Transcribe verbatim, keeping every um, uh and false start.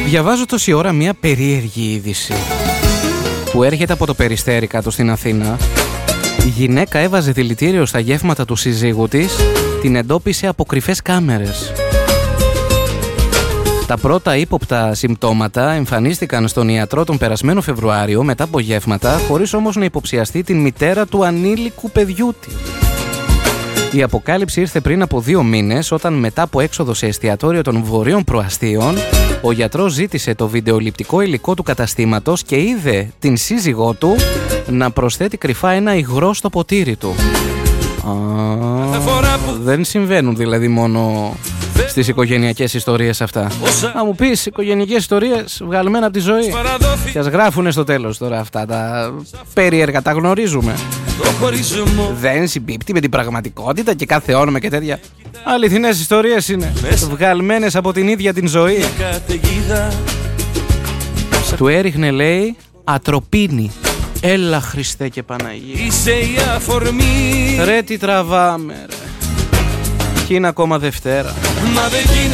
Διαβάζω τόση ώρα μια περίεργη είδηση που έρχεται από το Περιστέρι κάτω στην Αθήνα. Η γυναίκα έβαζε δηλητήριο στα γεύματα του συζύγου της, την εντόπισε από κρυφές κάμερες. Τα πρώτα ύποπτα συμπτώματα εμφανίστηκαν στον ιατρό τον περασμένο Φεβρουάριο μετά από γεύματα, χωρίς όμως να υποψιαστεί την μητέρα του ανήλικου παιδιού της. Η αποκάλυψη ήρθε πριν από δύο μήνες, όταν μετά από έξοδο σε εστιατόριο των Βορείων Προαστίων, ο γιατρός ζήτησε το βιντεοληπτικό υλικό του καταστήματος και είδε την σύζυγό του να προσθέτει κρυφά ένα υγρό στο ποτήρι του. Α, δεν συμβαίνουν δηλαδή μόνο στις οικογενειακές ιστορίες αυτά. Να μου πεις, οικογενειακές ιστορίες βγαλμένα από τη ζωή. Και ας γράφουνε στο τέλος τώρα αυτά τα περίεργα, τα γνωρίζουμε. Δεν συμπίπτει με την πραγματικότητα και κάθε όνομα και τέτοια. Αληθινές ιστορίες είναι, βγαλμένες από την ίδια την ζωή. Του έριχνε, λέει, ατροπίνη. Έλα Χριστέ και Παναγία. Είσαι η αφορμή. Ρε τι τραβάμε ρε. Κι είναι ακόμα Δευτέρα.